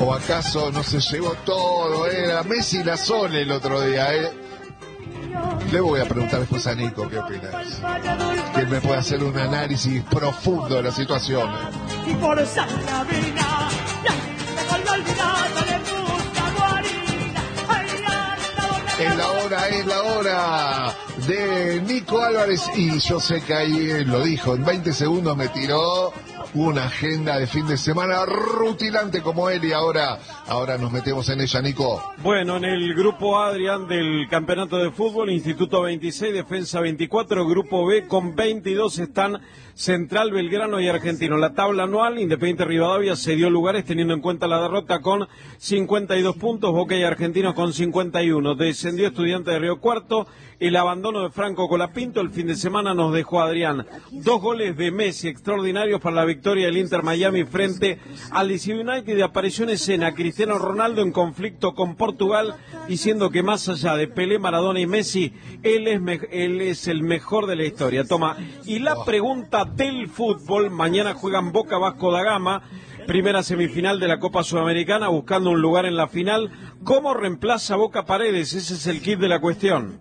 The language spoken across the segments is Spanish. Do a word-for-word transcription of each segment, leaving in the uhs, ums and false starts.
¿O acaso no se llevó todo? Era Messi y la Sole el otro día, ¿eh? Le voy a preguntar después a Nico qué opinas. Que él me puede hacer un análisis profundo de la situación. Y por esa vida, con la olvidada le gusta guarida. Es la hora, es la hora de Nico Álvarez. Y yo sé que ahí él lo dijo, en veinte segundos me tiró una agenda de fin de semana rutilante como él, y ahora, ahora nos metemos en ella, Nico. Bueno, en el grupo A, Adrián, del campeonato de fútbol, Instituto veintiséis, Defensa veinticuatro, grupo B con veintidós están Central, Belgrano y Argentino. La tabla anual, Independiente Rivadavia se dio lugares teniendo en cuenta la derrota con cincuenta y dos puntos, Boca y Argentinos con cincuenta y uno. Descendió Estudiante de Río Cuarto, el abandono de Franco Colapinto el fin de semana nos dejó, Adrián, dos goles de Messi extraordinarios para la victoria del Inter Miami frente al D C United. Apareció en escena Cristiano Ronaldo en conflicto con Portugal, diciendo que más allá de Pelé, Maradona y Messi, él es, me él es el mejor de la historia. Toma, y la pregunta del fútbol, mañana juegan Boca Vasco da Gama, primera semifinal de la Copa Sudamericana, buscando un lugar en la final. ¿Cómo reemplaza Boca Paredes? Ese es el kit de la cuestión.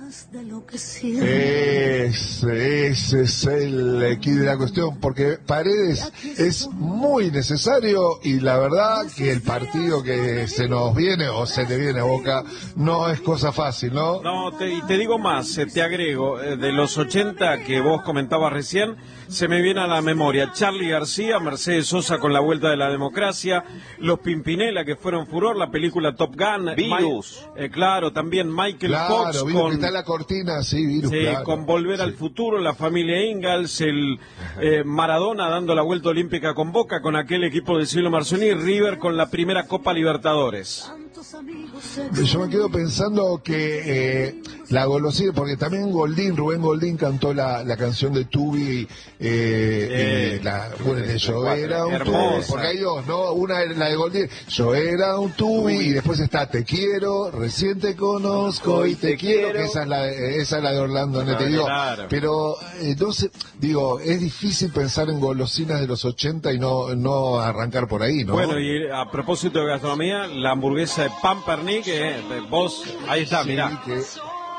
Ese, ese es el equipo de la cuestión, porque Paredes es muy necesario, y la verdad que el partido que se nos viene o se le viene a Boca no es cosa fácil, ¿no? No, te, y te digo más, eh, te agrego, eh, de los ochenta que vos comentabas recién, se me viene a la memoria Charly García, Mercedes Sosa con la vuelta de la democracia, los Pimpinela que fueron furor, la película Top Gun, Virus, eh, claro, también Michael claro, Fox Virus, con que está en la cortina, sí, Virus, sí, claro, con Volver sí. al Futuro, la familia Ingalls, el eh, Maradona dando la vuelta olímpica con Boca, con aquel equipo del siglo Marzoni, River con la primera Copa Libertadores. Yo me quedo pensando que eh, la golosina, porque también Goldín, Rubén Goldín cantó la, la canción de Tubi, eh, eh, eh, la, bueno, de Yo era un Tubi, porque hay dos, ¿no? Una es la de Goldín, Yo era un Tubi, y después está Te quiero, recién te conozco y te quiero, que esa es la de, esa es la de Orlando Nete, digo, claro. Pero entonces, digo, es difícil pensar en golosinas de los ochenta y no, no arrancar por ahí, ¿no? Bueno, y a propósito de gastronomía, la hamburguesa de Pampernick, eh, vos, ahí está, sí, mirá. Que...